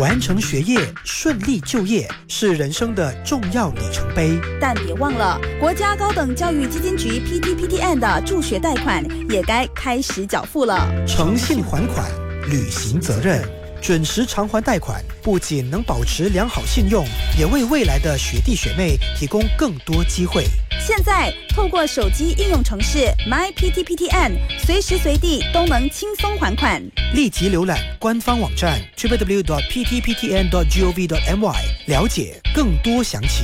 完成学业，顺利就业是人生的重要里程碑。 但别忘了，国家高等教育基金局 PTPTN 的助学贷款也该开始缴付了。 诚信还款，履行责任，准时偿还贷款，不仅能保持良好信用，也为未来的学弟学妹提供更多机会。 现在透过手机应用程式 MyPTPTN， 随时随地都能轻松还款。 立即浏览官方网站 www.ptptn.gov.my 了解更多详情。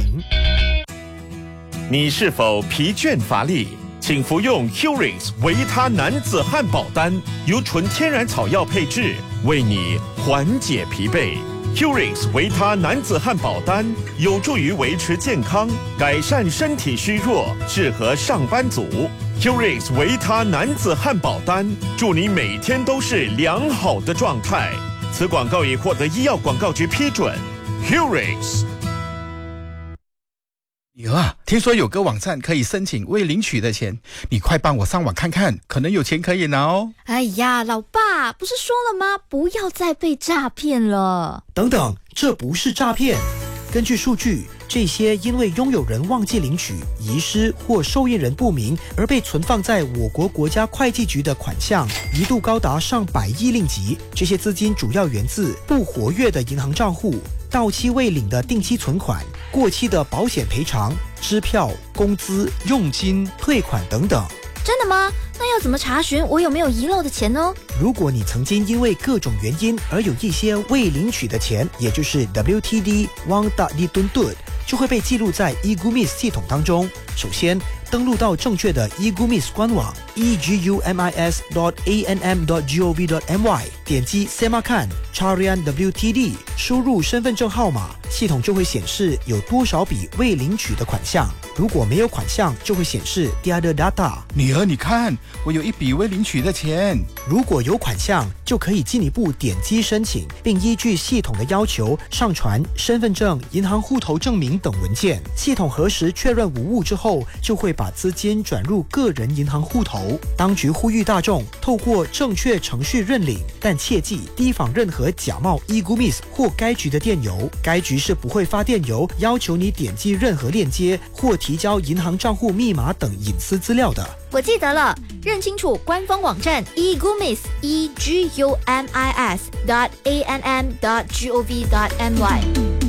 你是否疲倦乏力？请服用 Curings 维他男子汉堡丹，由纯天然草药配制，为你缓解疲惫。Curings 维他男子汉堡丹有助于维持健康，改善身体虚弱，适合上班族。Curings 维他男子汉堡丹，祝你每天都是良好的状态。此广告已获得医药广告局批准。Curings。 女儿，听说有个网站可以申请未领取的钱，你快帮我上网看看，可能有钱可以拿哦。 哎呀，老爸，不是说了吗？不要再被诈骗了。 等等，这不是诈骗。根据数据，这些因为拥有人忘记领取、遗失或受益人不明而被存放在我国国家会计局的款项，一度高达上百亿令吉。这些资金主要源自不活跃的银行账户、到期未领的定期存款、过期的保险赔偿、支票、工资、佣金、退款等等。 真的吗？那要怎么查询我有没有遗漏的钱呢？ 如果你曾经因为各种原因而有一些未领取的钱，也就是 WTD Wang Tak Dituntut， 就会被记录在 eGumis 系统当中。首先，登录到正确的 eGumis 官网 egumis.anm.gov.my， 点击 Semakan Carian WTD， 输入身份证号码，系统就会显示有多少笔未领取的款项。如果没有款项，就会显示 Tiada data。 女儿，你看，我有一笔未领取的钱。 如果有款项，就可以进一步点击申请，并依据系统的要求上传身份证、银行户头证明等文件。系统核实确认无误之后，就会把资金转入个人银行户头。当局呼吁大众透过正确程序认领，但切记提防任何假冒 eGumis 或该局的电邮。该局是不会发电邮要求你点击任何链接或提交银行账户密码等隐私资料的。 我记得了，认清楚官方网站 egumis.anm.gov.my。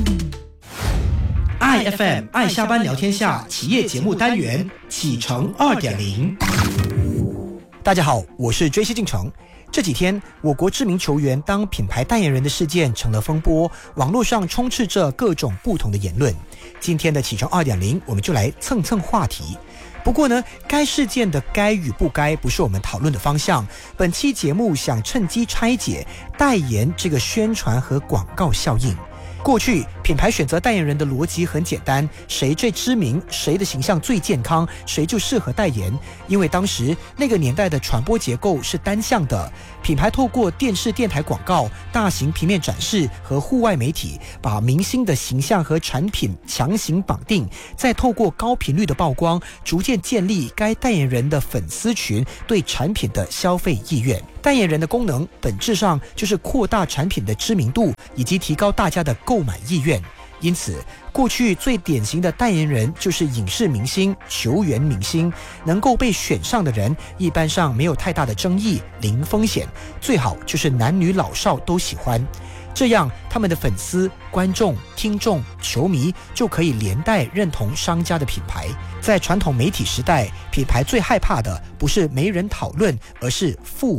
iFM 爱下班聊天下企业节目单元启程 2.0。 大家好，我是追西进程。这几天，我国知名球员当品牌代言人的事件成了风波，网络上充斥着各种不同的言论。今天的启程 2.0， 我们就来蹭蹭话题。不过呢，该事件的该与不该不是我们讨论的方向。本期节目想趁机拆解代言这个宣传和广告效应。过去品牌选择代言人的逻辑很简单，谁最知名，谁的形象最健康，谁就适合代言。因为当时那个年代的传播结构是单向的，品牌透过电视电台广告、大型平面展示和户外媒体，把明星的形象和产品强行绑定，再透过高频率的曝光，逐渐建立该代言人的粉丝群对产品的消费意愿。代言人的功能本质上就是扩大产品的知名度，以及提高大家的购买意愿。因此，过去最典型的代言人就是影视明星、球员明星。能够被选上的人，一般上没有太大的争议，零风险，最好就是男女老少都喜欢。这样，他们的粉丝、观众、听众、球迷就可以连带认同商家的品牌。在传统媒体时代，品牌最害怕的不是没人讨论，而是负